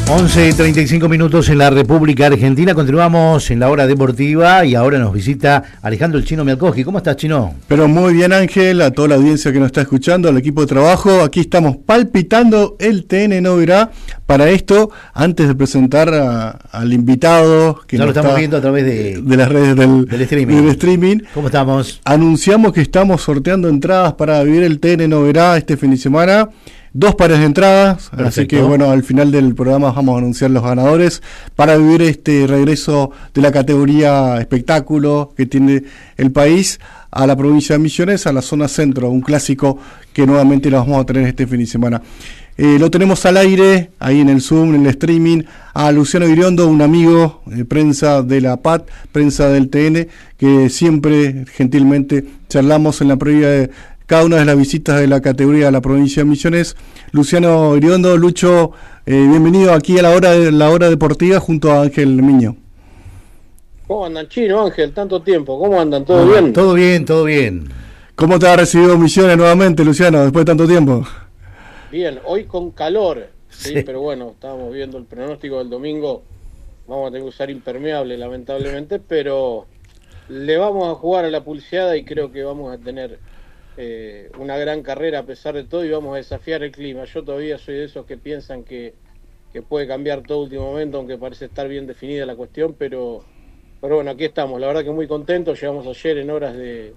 11:35 en la República Argentina. Continuamos en la hora deportiva y ahora nos visita Alejandro el Chino Mialkowski. ¿Cómo estás, Chino? Pero muy bien, Ángel, a toda la audiencia que nos está escuchando, al equipo de trabajo. Aquí estamos palpitando el TN no verá. Para esto, antes de presentar al invitado que ya lo estamos viendo a través de las redes del streaming. ¿Cómo estamos? Anunciamos que estamos sorteando entradas para vivir el TN no verá este fin de semana. 2 pares de entradas. Perfecto. Así que bueno, al final del programa vamos a anunciar los ganadores para vivir este regreso de la categoría espectáculo que tiene el país a la provincia de Misiones, a la zona centro, un clásico que nuevamente lo vamos a tener este fin de semana. Lo tenemos al aire, ahí en el Zoom, en el streaming, a Luciano Iriondo, un amigo de prensa de la PAT, prensa del TN, que siempre gentilmente charlamos en la previa de cada una de las visitas de la categoría a la provincia de Misiones. Luciano Iriondo, Lucho, bienvenido aquí a la hora deportiva junto a Ángel Miño. ¿Cómo andan, Chino, Ángel? Tanto tiempo, ¿cómo andan? ¿Todo bien? Todo bien, todo bien. ¿Cómo te ha recibido Misiones nuevamente, Luciano, después de tanto tiempo? Bien, hoy con calor, sí, pero bueno, estábamos viendo el pronóstico del domingo, vamos a tener que usar impermeable, lamentablemente, pero le vamos a jugar a la pulseada y creo que vamos a tener una gran carrera a pesar de todo y vamos a desafiar el clima. Yo todavía soy de esos que piensan que puede cambiar todo último momento, aunque parece estar bien definida la cuestión, pero bueno, aquí estamos, la verdad que muy contentos. Llegamos ayer en horas de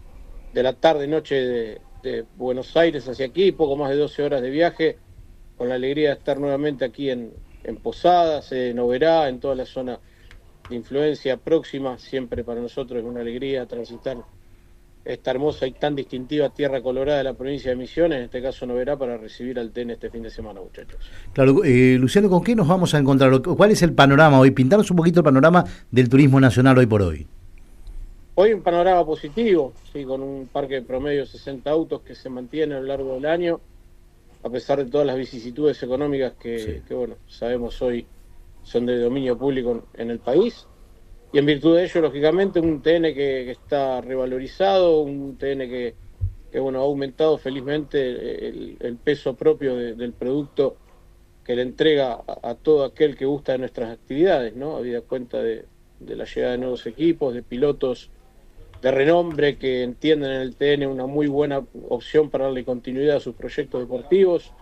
la tarde, noche de Buenos Aires hacia aquí, poco más de 12 horas de viaje, con la alegría de estar nuevamente aquí en Posadas, en Oberá, en toda la zona de influencia próxima. Siempre para nosotros es una alegría transitar esta hermosa y tan distintiva tierra colorada de la provincia de Misiones, en este caso Noverá, para recibir al TN este fin de semana, muchachos. Claro, Luciano, ¿con qué nos vamos a encontrar? ¿Cuál es el panorama hoy? Pintanos un poquito el panorama del turismo nacional hoy por hoy. Hoy un panorama positivo, sí, con un parque de promedio de 60 autos que se mantiene a lo largo del año, a pesar de todas las vicisitudes económicas que bueno, sabemos hoy son de dominio público en el país. Y en virtud de ello, lógicamente, un TN que está revalorizado, un TN que bueno, ha aumentado felizmente el peso propio del producto que le entrega a todo aquel que gusta de nuestras actividades, ¿no? Habida cuenta de la llegada de nuevos equipos, de pilotos de renombre que entienden en el TN una muy buena opción para darle continuidad a sus proyectos deportivos.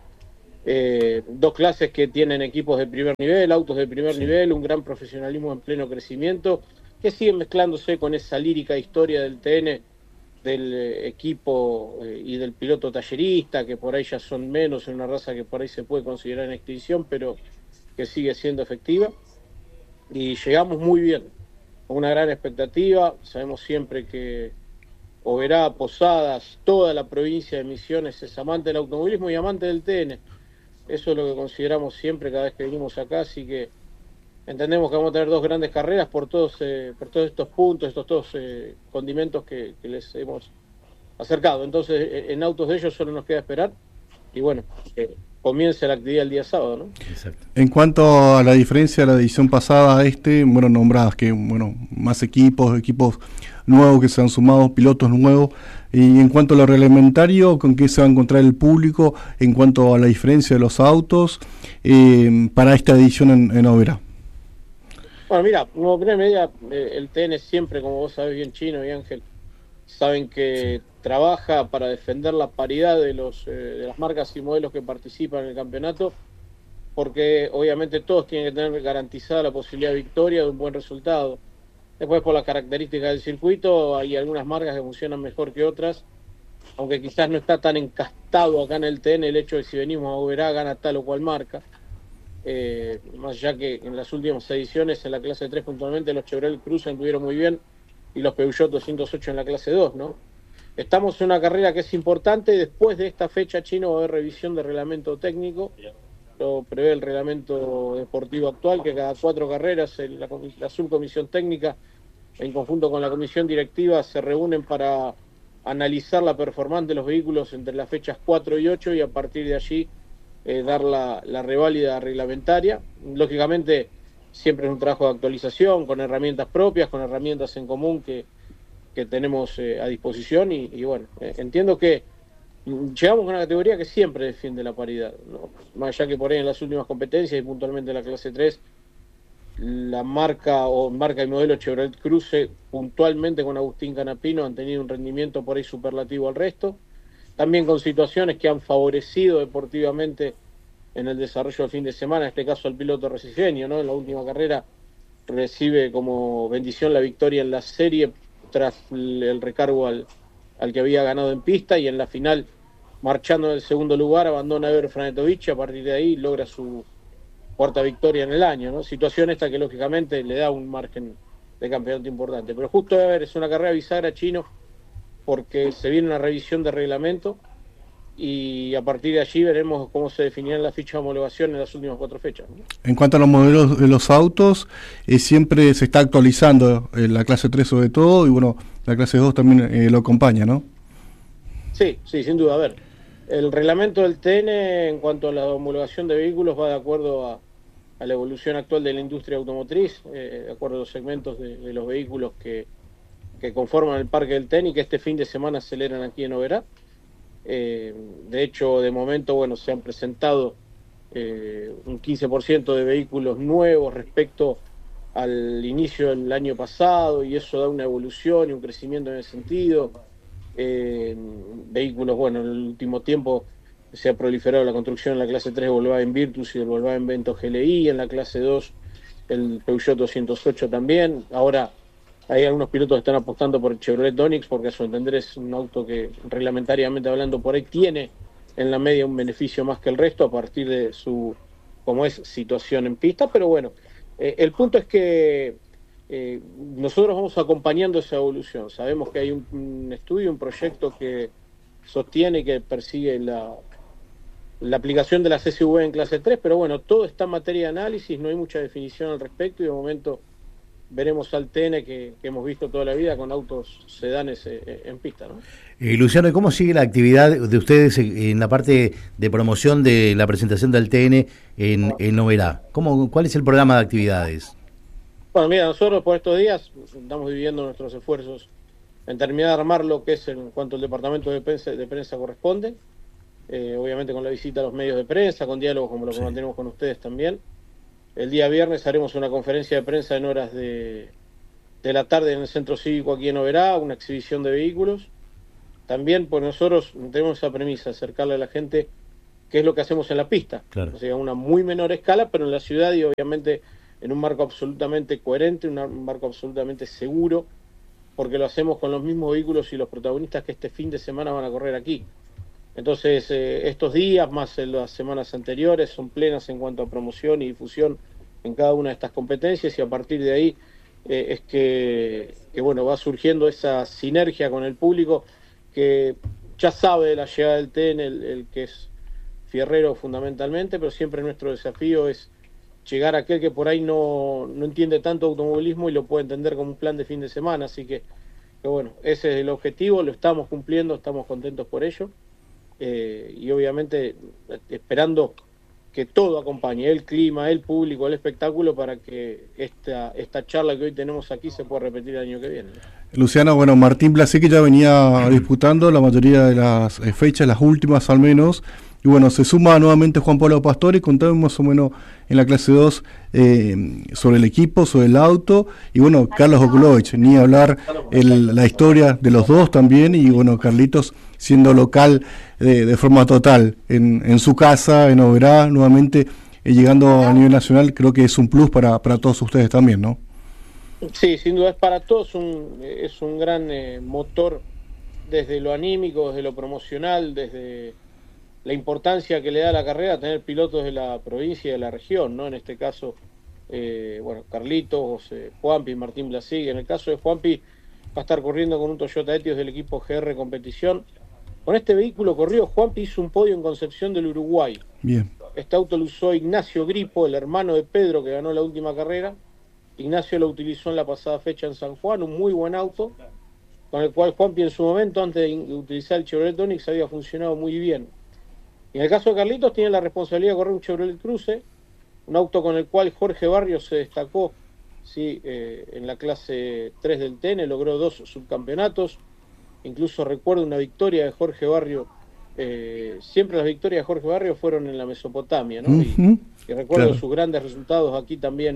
2 clases que tienen equipos de primer nivel, autos de primer nivel, un gran profesionalismo en pleno crecimiento, que sigue mezclándose con esa lírica historia del TN, del equipo y del piloto tallerista, que por ahí ya son menos, en una raza que por ahí se puede considerar en extinción, pero que sigue siendo efectiva. Y llegamos muy bien, con una gran expectativa. Sabemos siempre que Oberá, Posadas, toda la provincia de Misiones es amante del automovilismo y amante del TN. Eso es lo que consideramos siempre cada vez que venimos acá, así que entendemos que vamos a tener 2 grandes carreras por todos estos puntos, estos 2 condimentos que les hemos acercado. Entonces, en autos de ellos solo nos queda esperar y bueno, que comience la actividad el día sábado, ¿no? Exacto. En cuanto a la diferencia de la edición pasada, bueno, nombradas que, bueno, más equipos nuevos que se han sumado, pilotos nuevos. Y en cuanto a lo reglamentario, ¿con qué se va a encontrar el público en cuanto a la diferencia de los autos para esta edición en Oberá? Bueno, mira, como primera medida, el TN siempre, como vos sabés bien, Chino y Ángel, saben que trabaja para defender la paridad de las marcas y modelos que participan en el campeonato, porque obviamente todos tienen que tener garantizada la posibilidad de victoria, de un buen resultado. Después, por las características del circuito, hay algunas marcas que funcionan mejor que otras, aunque quizás no está tan encastado acá en el TN el hecho de si venimos a Oberá gana tal o cual marca. Más allá que en las últimas ediciones, en la clase 3 puntualmente, los Chevrolet Cruze anduvieron muy bien y los Peugeot 208 en la clase 2, ¿no? Estamos en una carrera que es importante. Después de esta fecha, Chino, va a haber revisión de reglamento técnico. Lo prevé el reglamento deportivo actual, que cada 4 carreras la subcomisión técnica en conjunto con la comisión directiva se reúnen para analizar la performance de los vehículos entre las fechas 4 y 8 y a partir de allí dar la reválida reglamentaria. Lógicamente siempre es un trabajo de actualización con herramientas propias, con herramientas en común que tenemos a disposición y bueno, entiendo que llegamos con una categoría que siempre defiende la paridad, ¿no? Más allá que por ahí en las últimas competencias y puntualmente en la clase 3, la marca y modelo Chevrolet Cruze, puntualmente con Agustín Canapino, han tenido un rendimiento por ahí superlativo al resto, también con situaciones que han favorecido deportivamente en el desarrollo del fin de semana, en este caso al piloto recibeño, ¿no? En la última carrera recibe como bendición la victoria en la serie tras el recargo al que había ganado en pista, y en la final, marchando en el segundo lugar, abandona a Ever Franetovic y a partir de ahí logra su cuarta victoria en el año, ¿no? Situación esta que lógicamente le da un margen de campeonato importante. Pero justo Ever es una carrera bisagra, Chino, porque se viene una revisión de reglamento y a partir de allí veremos cómo se definirán las fichas de homologación en las últimas 4 fechas, ¿no? En cuanto a los modelos de los autos, siempre se está actualizando la clase 3 sobre todo, y bueno, la clase 2 también lo acompaña, ¿no? Sí, sin duda. A ver, el reglamento del TN en cuanto a la homologación de vehículos va de acuerdo a la evolución actual de la industria automotriz, de acuerdo a los segmentos de los vehículos que conforman el parque del TN y que este fin de semana aceleran aquí en Oberá. De hecho, de momento, bueno, se han presentado un 15% de vehículos nuevos respecto al inicio del año pasado, y eso da una evolución y un crecimiento en ese sentido. Vehículos, bueno, en el último tiempo se ha proliferado la construcción en la clase 3 del Volkswagen Virtus y del Volkswagen Vento GLI, en la clase 2 el Peugeot 208 también. Ahora hay algunos pilotos que están apostando por el Chevrolet Onix, porque a su entender es un auto que reglamentariamente hablando por ahí tiene en la media un beneficio más que el resto a partir de su, como es, situación en pista. Pero bueno, el punto es que nosotros vamos acompañando esa evolución. Sabemos que hay un estudio, un proyecto que sostiene y que persigue la aplicación de la CSV en clase 3, pero bueno, todo está en materia de análisis, no hay mucha definición al respecto, y de momento veremos al TN que hemos visto toda la vida con autos sedanes en pista, ¿no? Luciano, ¿cómo sigue la actividad de ustedes en la parte de promoción de la presentación del TN en Oberá? ¿Cuál es el programa de actividades? Bueno, mira, nosotros por estos días estamos viviendo nuestros esfuerzos en terminar de armar lo que es en cuanto al departamento de prensa corresponde, obviamente con la visita a los medios de prensa, con diálogos como lo que mantenemos con ustedes también. El día viernes haremos una conferencia de prensa en horas de la tarde en el Centro Cívico aquí en Oberá, una exhibición de vehículos. También pues nosotros tenemos esa premisa, acercarle a la gente qué es lo que hacemos en la pista. Claro. O sea, a una muy menor escala, pero en la ciudad, y obviamente en un marco absolutamente coherente, un marco absolutamente seguro, porque lo hacemos con los mismos vehículos y los protagonistas que este fin de semana van a correr aquí. Entonces, estos días, más en las semanas anteriores, son plenas en cuanto a promoción y difusión en cada una de estas competencias, y a partir de ahí es que bueno, va surgiendo esa sinergia con el público que ya sabe de la llegada del TN, el que es fierrero fundamentalmente, pero siempre nuestro desafío es llegar a aquel que por ahí no entiende tanto automovilismo y lo puede entender como un plan de fin de semana. Así que bueno, ese es el objetivo, lo estamos cumpliendo, estamos contentos por ello. Y obviamente esperando que todo acompañe, el clima, el público, el espectáculo, para que esta charla que hoy tenemos aquí se pueda repetir el año que viene. Luciano, bueno, Martín Blasé, que ya venía disputando la mayoría de las fechas, las últimas al menos, y bueno, se suma nuevamente Juan Pablo Pastore. Contame más o menos en la clase 2 sobre el equipo, sobre el auto, y bueno, Carlos Okulovich, ni hablar la historia de los dos también, y bueno, Carlitos siendo local de forma total en su casa, en Oberá, nuevamente llegando a nivel nacional. Creo que es un plus para todos ustedes también, ¿no? Sí, sin duda es para todos, es un gran motor desde lo anímico, desde lo promocional, desde la importancia que le da a la carrera tener pilotos de la provincia y de la región, ¿no? En este caso, bueno, Carlitos, Juanpi, Martín Blasig. En el caso de Juanpi, va a estar corriendo con un Toyota Etios del equipo GR Competición. Con este vehículo corrido, Juanpi hizo un podio en Concepción del Uruguay. Bien. Este auto lo usó Ignacio Gripo, el hermano de Pedro, que ganó la última carrera. Ignacio lo utilizó en la pasada fecha en San Juan, un muy buen auto, con el cual Juanpi en su momento, antes de utilizar el Chevrolet Onix, había funcionado muy bien. Y en el caso de Carlitos, tiene la responsabilidad de correr un Chevrolet Cruze, un auto con el cual Jorge Barrios se destacó, sí, en la clase 3 del TN, logró 2 subcampeonatos. Incluso recuerdo una victoria de Jorge Barrio siempre las victorias de Jorge Barrios fueron en la Mesopotamia, ¿no? Y recuerdo sus grandes resultados aquí también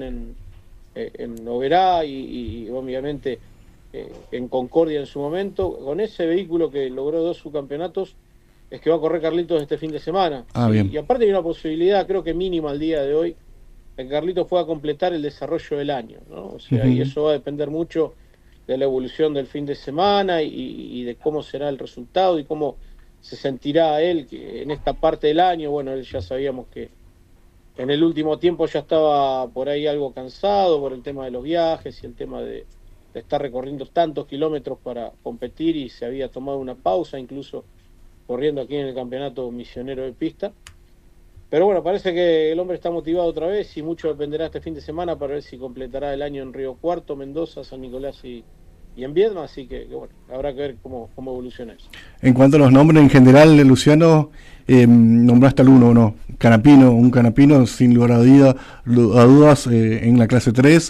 en Oberá y obviamente en Concordia en su momento. Con ese vehículo que logró 2 subcampeonatos es que va a correr Carlitos este fin de semana. Y aparte hay una posibilidad, creo que mínima al día de hoy, de que Carlitos pueda completar el desarrollo del año, ¿no? O sea, y eso va a depender mucho de la evolución del fin de semana y de cómo será el resultado y cómo se sentirá él que en esta parte del año. Bueno, él ya sabíamos que en el último tiempo ya estaba por ahí algo cansado por el tema de los viajes y el tema de estar recorriendo tantos kilómetros para competir, y se había tomado una pausa incluso corriendo aquí en el campeonato misionero de pista. Pero bueno, parece que el hombre está motivado otra vez y mucho dependerá este fin de semana para ver si completará el año en Río Cuarto, Mendoza, San Nicolás y en Viedma, así que bueno, habrá que ver cómo evoluciona eso. En cuanto a los nombres en general, Luciano, nombraste al uno, ¿no? Canapino, un Canapino sin lugar a dudas en la clase 3,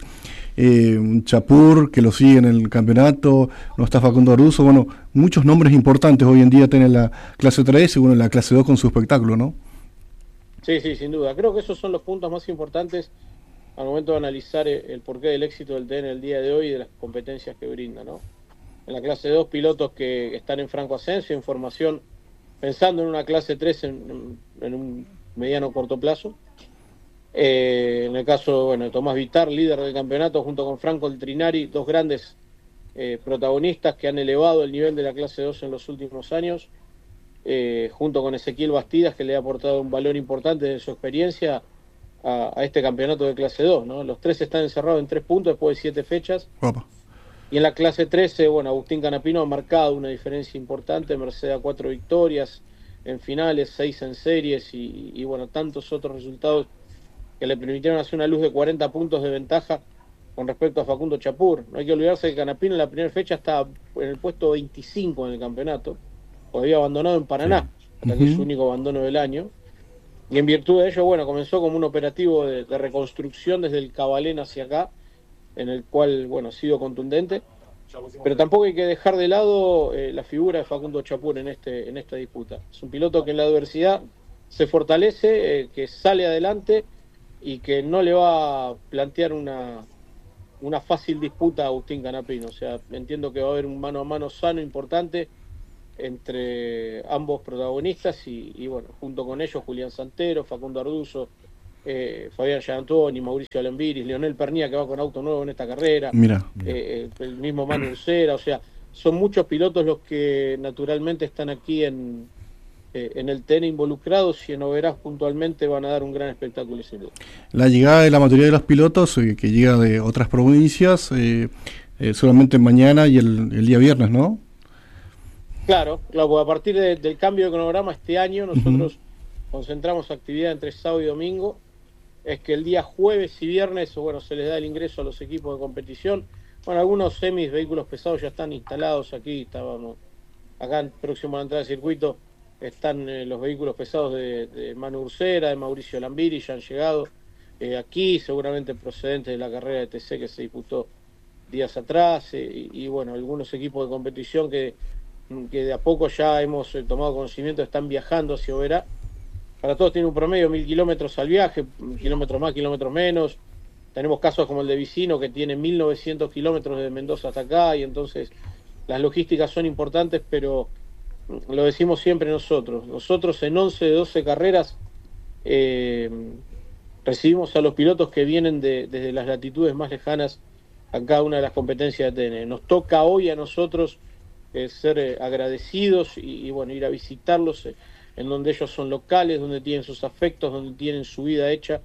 Chapur, que lo sigue en el campeonato, no está Facundo Aruso, bueno, muchos nombres importantes hoy en día tiene la clase 3 y bueno, la clase 2 con su espectáculo, ¿no? Sí, sin duda. Creo que esos son los puntos más importantes al momento de analizar el porqué del éxito del TN el día de hoy y de las competencias que brinda, ¿no? En la clase 2, pilotos que están en franco ascenso, en formación, pensando en una clase 3 en un mediano corto plazo. En el caso, bueno, de Tomás Vitar, líder del campeonato, junto con Franco El Trinari, 2 grandes protagonistas que han elevado el nivel de la clase 2 en los últimos años, junto con Ezequiel Bastidas, que le ha aportado un valor importante de su experiencia a este campeonato de clase 2, ¿no? Los 3 están encerrados en 3 puntos después de 7 fechas. Opa. Y en la clase 13, bueno, Agustín Canapino ha marcado una diferencia importante, merced a 4 victorias en finales, 6 en series y bueno, tantos otros resultados que le permitieron hacer una luz de 40 puntos de ventaja con respecto a Facundo Chapur. No hay que olvidarse que Canapino en la primera fecha estaba en el puesto 25 en el campeonato, pues había abandonado en Paraná, hasta que es su único abandono del año. Y en virtud de ello, bueno, comenzó como un operativo de reconstrucción desde el Cabalén hacia acá, en el cual, bueno, ha sido contundente. Pero tampoco hay que dejar de lado la figura de Facundo Chapur en esta disputa. Es un piloto que en la adversidad se fortalece, que sale adelante y que no le va a plantear una fácil disputa a Agustín Canapino. O sea, entiendo que va a haber un mano a mano sano, importante, entre ambos protagonistas y bueno, junto con ellos Julián Santero, Facundo Arduzo, Fabián Giantoni, Mauricio Alembiris, Leonel Pernía, que va con auto nuevo en esta carrera, el mismo Manu Ursera. O sea, son muchos pilotos los que naturalmente están aquí en el TN involucrados, y en Oberá puntualmente van a dar un gran espectáculo sin duda. La llegada de la mayoría de los pilotos que llega de otras provincias solamente mañana y el día viernes, ¿no? Claro, porque a partir del cambio de cronograma este año nosotros concentramos actividad entre sábado y domingo. Es que el día jueves y viernes, bueno, se les da el ingreso a los equipos de competición. Bueno, algunos semis, vehículos pesados ya están instalados aquí. Estábamos acá próximo a la entrada del circuito, están los vehículos pesados de Manu Ursera, de Mauricio Lambiri, ya han llegado aquí, seguramente procedentes de la carrera de TC que se disputó días atrás, y bueno, algunos equipos de competición que de a poco ya hemos tomado conocimiento, están viajando hacia Oberá. Para todos tiene un promedio 1000 kilómetros al viaje, kilómetros más, kilómetros menos. Tenemos casos como el de Vicino, que tiene 1900 kilómetros desde Mendoza hasta acá, y entonces las logísticas son importantes, pero lo decimos siempre nosotros en 11 de 12 carreras recibimos a los pilotos que vienen desde las latitudes más lejanas a cada una de las competencias de TN. Nos toca hoy a nosotros ser agradecidos y bueno, ir a visitarlos en donde ellos son locales, donde tienen sus afectos, donde tienen su vida hecha,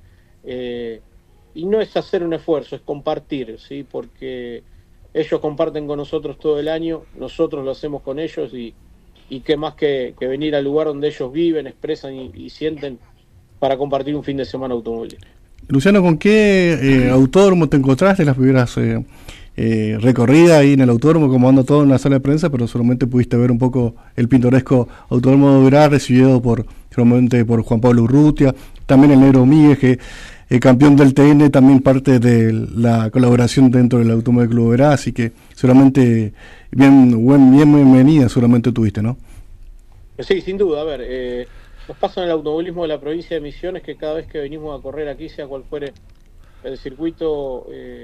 y no es hacer un esfuerzo, es compartir, ¿sí? Porque ellos comparten con nosotros todo el año, nosotros lo hacemos con ellos, y qué más que venir al lugar donde ellos viven, expresan y sienten para compartir un fin de semana automovilístico. Luciano, ¿con qué autódromo te encontraste las primeras recorrida ahí en el autódromo, como anda todo en la sala de prensa, pero solamente pudiste ver un poco el pintoresco autódromo de Oberá, recibido por Juan Pablo Urrutia, también el negro Míguez, que campeón del TN, también parte de la colaboración dentro del Automóvil Club Oberá, así que seguramente bienvenida seguramente tuviste, ¿no? Sí, sin duda. A ver, nos pasa en el automovilismo de la provincia de Misiones que cada vez que venimos a correr aquí, sea cual fuere el circuito,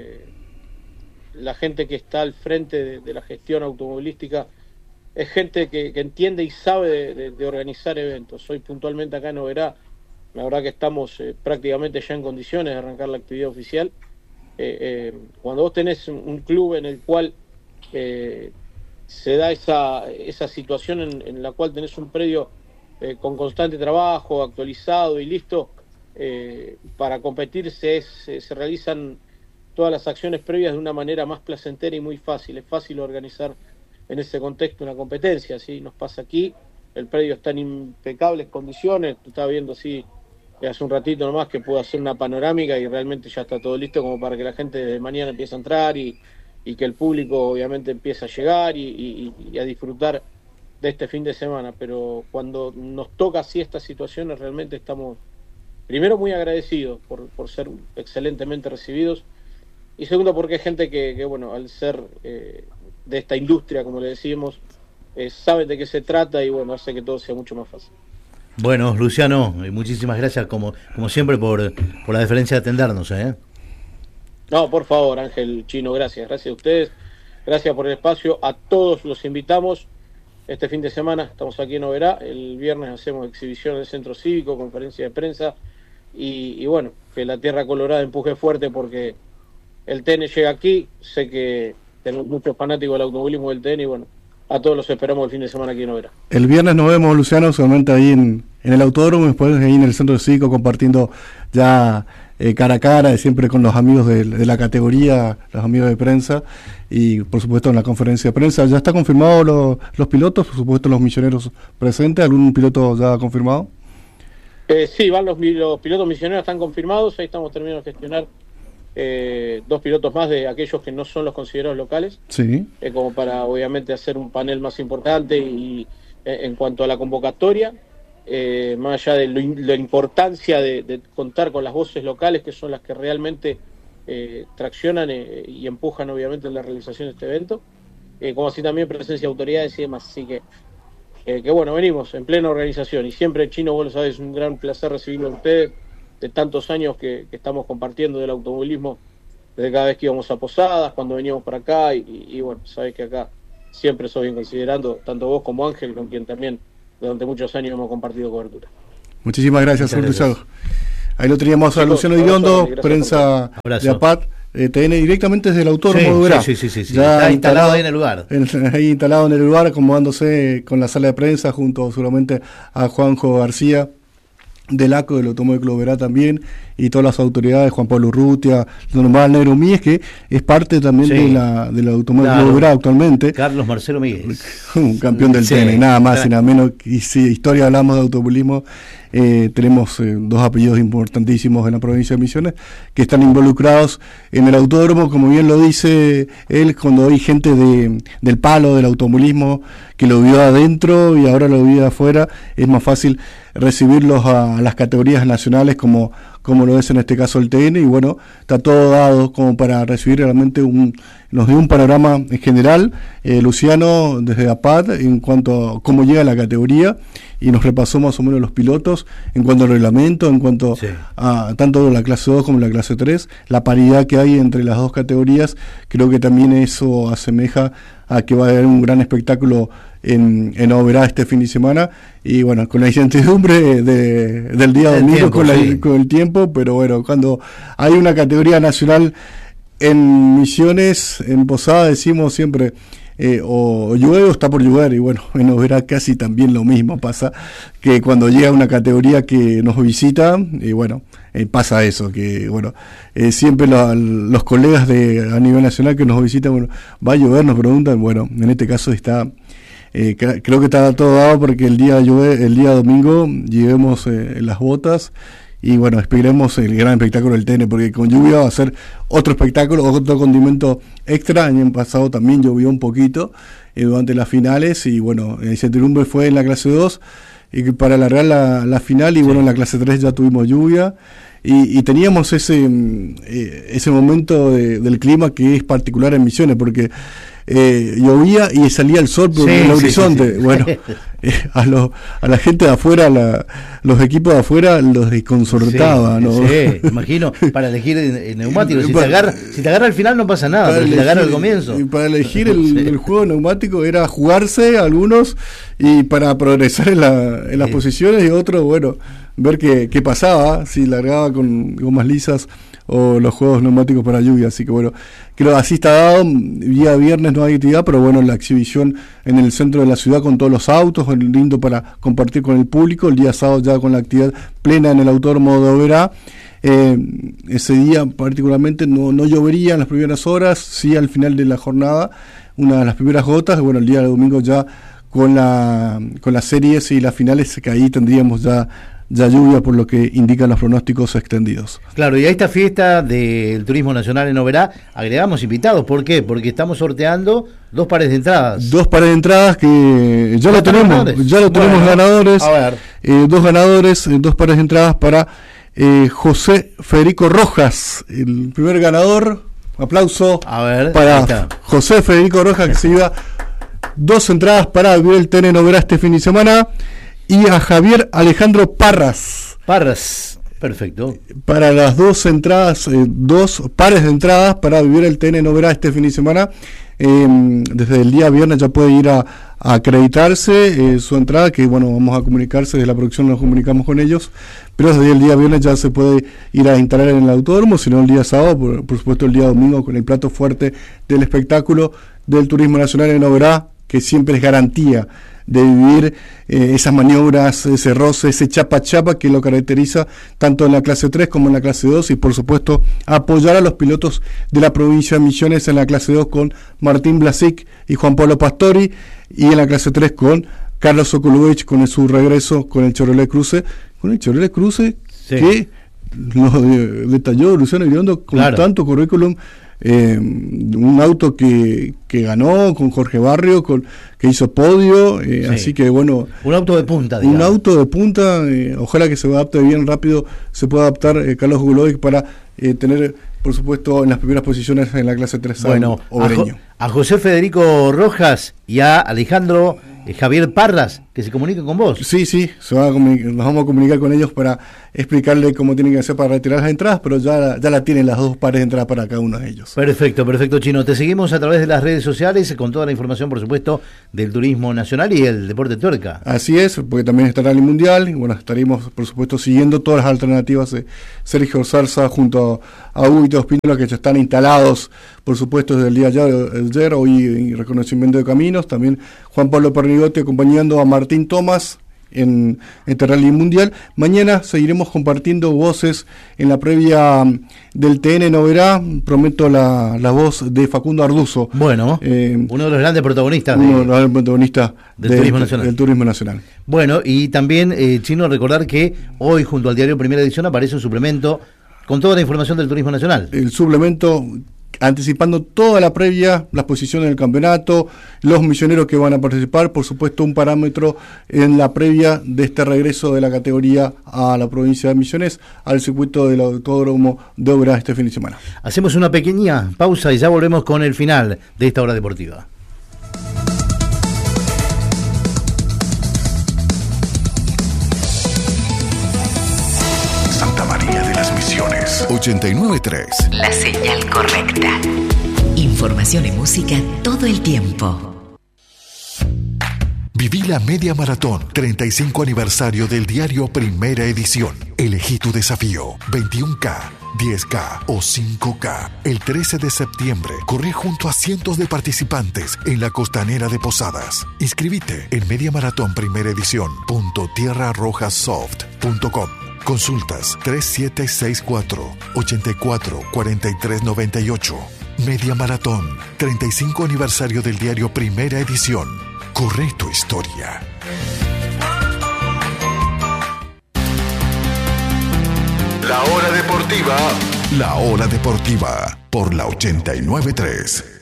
la gente que está al frente de la gestión automovilística es gente que entiende y sabe de organizar eventos. Hoy puntualmente acá en Oberá, la verdad que estamos prácticamente ya en condiciones de arrancar la actividad oficial. Cuando vos tenés un club en el cual se da esa situación en la cual tenés un predio con constante trabajo, actualizado y listo, para competir se realizan todas las acciones previas de una manera más placentera y muy fácil. Es fácil organizar en ese contexto una competencia, ¿sí? Nos pasa aquí, el predio está en impecables condiciones, tú estabas viendo así hace un ratito nomás que puedo hacer una panorámica y realmente ya está todo listo como para que la gente de mañana empiece a entrar y que el público obviamente empiece a llegar y a disfrutar de este fin de semana. Pero cuando nos toca así estas situaciones realmente estamos primero muy agradecidos por ser excelentemente recibidos y segundo porque hay gente que bueno, al ser de esta industria, como le decimos, saben de qué se trata y bueno, hace que todo sea mucho más fácil. Bueno, Luciano, muchísimas gracias como siempre por la deferencia de atendernos. No, por favor, Ángel, Chino, gracias a ustedes, gracias por el espacio, a todos los invitamos. Este fin de semana estamos aquí en Oberá, el viernes hacemos exhibición en el Centro Cívico, conferencia de prensa y bueno, que la Tierra Colorada empuje fuerte porque el TN llega aquí. Sé que tenemos muchos fanáticos del automovilismo del TN y bueno, a todos los esperamos el fin de semana aquí en Oberá. El viernes nos vemos, Luciano, solamente ahí en el autódromo, después ahí en el Centro Cívico compartiendo ya cara a cara, siempre con los amigos de la categoría, los amigos de prensa y por supuesto en la conferencia de prensa. ¿Ya está confirmado los pilotos? Por supuesto los misioneros presentes. ¿Algún piloto ya confirmado? Sí, van los pilotos misioneros, están confirmados. Ahí estamos terminando de gestionar 2 pilotos más de aquellos que no son los considerados locales, sí, como para obviamente hacer un panel más importante y en cuanto a la convocatoria, más allá de la importancia de contar con las voces locales que son las que realmente traccionan y empujan obviamente en la realización de este evento, como así también presencia de autoridades y demás. Así que bueno, venimos en plena organización y siempre, Chino, vos lo sabés, es un gran placer recibirlo a ustedes de tantos años que estamos compartiendo del automovilismo, desde cada vez que íbamos a Posadas, cuando veníamos para acá y bueno, sabés que acá siempre soy bien considerando, tanto vos como Ángel, con quien también durante muchos años hemos compartido cobertura. Muchísimas gracias, Luciano. Ahí lo teníamos a Luciano Irondo, prensa de APAT, TN, directamente desde el autódromo de Oberá. Sí. Ya está instalado ahí en el lugar. Ahí instalado en el lugar, acomodándose con la sala de prensa, junto seguramente a Juanjo García, del ACO, del Automóvil Club Oberá también, y todas las autoridades, Juan Pablo Urrutia, normal Negro Míguez, que es parte también de la Automóvil Club Oberá actualmente. Carlos Marcelo Míguez. Un campeón del TN, nada más y nada menos. Y si historia hablamos de automovilismo, tenemos 2 apellidos importantísimos en la provincia de Misiones que están involucrados en el autódromo, como bien lo dice él, cuando hay gente del palo del automovilismo que lo vio adentro y ahora lo vio afuera, es más fácil recibirlos a las categorías nacionales como lo es en este caso el TN, y bueno, está todo dado como para recibir realmente nos dio un panorama en general, Luciano, desde APAT, en cuanto a cómo llega la categoría, y nos repasó más o menos los pilotos, en cuanto al reglamento, en cuanto a tanto la clase 2 como la clase 3, la paridad que hay entre las 2 categorías. Creo que también eso asemeja a que va a haber un gran espectáculo en Oberá este fin de semana, y bueno, con la incertidumbre del día domingo, con el tiempo, pero bueno, cuando hay una categoría nacional en Misiones, en Posada decimos siempre o llueve o está por llover, y bueno, en Oberá casi también lo mismo pasa, que cuando llega una categoría que nos visita, y bueno, pasa eso, que bueno, siempre los colegas a nivel nacional que nos visitan, bueno, va a llover, nos preguntan, bueno, en este caso está creo que está todo dado porque el día domingo llevemos las botas y bueno, esperemos el gran espectáculo del TN, porque con lluvia va a ser otro espectáculo, otro condimento extra. El año pasado también llovió un poquito durante las finales y bueno, el incertidumbre fue en la clase 2 y para alargar la final, y bueno, en la clase 3 ya tuvimos lluvia y teníamos ese momento del clima que es particular en Misiones, porque llovía y salía el sol por el horizonte. Sí. Bueno, a la gente de afuera, los equipos de afuera los desconcertaba, ¿no? Sí, imagino, para elegir el neumático, si te agarra al final no pasa nada, pero si te agarra al comienzo. Y para elegir el juego neumático era jugarse algunos, y para progresar en las posiciones, y otros, bueno, ver qué pasaba, si largaba con gomas lisas o los juegos neumáticos para lluvia. Así que bueno, creo que así está dado. Día viernes no hay actividad, pero bueno, la exhibición en el centro de la ciudad con todos los autos, lindo para compartir con el público. El día sábado ya con la actividad plena en el Autódromo de Oberá. Ese día particularmente no llovería en las primeras horas, sí al final de la jornada, una de las primeras gotas. Bueno, el día del domingo ya con las series y las finales, que ahí tendríamos ya lluvia, por lo que indican los pronósticos extendidos. Claro, y a esta fiesta del Turismo Nacional en Oberá agregamos invitados. ¿Por qué? Porque estamos sorteando 2 pares de entradas. 2 pares de entradas que ya lo tenemos ganadores. A ver. 2 ganadores, 2 pares de entradas para José Federico Rojas, el primer ganador. Aplauso para José Federico Rojas, que se lleva 2 entradas para vivir el TN en Oberá este fin de semana. Y a Javier Alejandro Parras, perfecto, para las 2 entradas, 2 pares de entradas para vivir el TN en Oberá este fin de semana. Desde el día viernes ya puede ir a acreditarse su entrada, que bueno, vamos a comunicarse, desde la producción nos comunicamos con ellos, pero desde el día viernes ya se puede ir a instalar en el autódromo, sino el día sábado, por supuesto el día domingo, con el plato fuerte del espectáculo del Turismo Nacional en Oberá, que siempre es garantía de vivir esas maniobras, ese roce, ese chapa que lo caracteriza tanto en la clase 3 como en la clase 2, y por supuesto apoyar a los pilotos de la provincia de Misiones en la clase 2 con Martín Blasic y Juan Pablo Pastori, y en la clase 3 con Carlos Sokolovich con su regreso con el Chevrolet Cruze, que lo detalló Luciano Iriondo con tanto currículum. Un auto que ganó con Jorge Barrio, que hizo podio, así que bueno, un auto de punta, ojalá que se adapte bien rápido, se pueda adaptar Carlos Gulovic para tener, por supuesto, en las primeras posiciones en la clase 3. Bueno, a José Federico Rojas y a Alejandro Javier Parras, que se comuniquen con vos. Sí, nos vamos a comunicar con ellos para explicarle cómo tienen que hacer para retirar las entradas, pero ya la tienen las 2 pares de entradas para cada uno de ellos. Perfecto, Chino. Te seguimos a través de las redes sociales con toda la información, por supuesto, del turismo nacional y el deporte tuerca. Así es, porque también estará el Mundial, y bueno, estaremos, por supuesto, siguiendo todas las alternativas de Sergio Zarza junto a Hugo y Teos Pínola, que ya están instalados, por supuesto, desde el día de ayer, hoy en reconocimiento de caminos. También Juan Pablo Pernigotti acompañando a Martín Tomás en este Rally Mundial. Mañana seguiremos compartiendo voces en la previa del TN en Oberá. Prometo la voz de Facundo Arduzo. Bueno, uno de los grandes protagonistas del Turismo Nacional. Bueno, y también, Chino, recordar que hoy, junto al diario Primera Edición, aparece un suplemento con toda la información del Turismo Nacional. El suplemento anticipando toda la previa, las posiciones del campeonato, los misioneros que van a participar, por supuesto un parámetro en la previa de este regreso de la categoría a la provincia de Misiones, al circuito del Autódromo de Oberá este fin de semana. Hacemos una pequeña pausa y ya volvemos con el final de esta hora deportiva. Santa María de las Misiones 89.3. La señal correcta. Información y música todo el tiempo. Viví la Media Maratón, 35 aniversario del diario Primera Edición. Elegí tu desafío, 21K, 10K o 5K. El 13 de septiembre, corre junto a cientos de participantes en la costanera de Posadas. Inscribite en mediamaratonprimeredición.tierrarrojasoft.com. Consultas 3764-844398. Media Maratón, 35 aniversario del diario Primera Edición. Corre tu historia. La hora deportiva por la 89.3.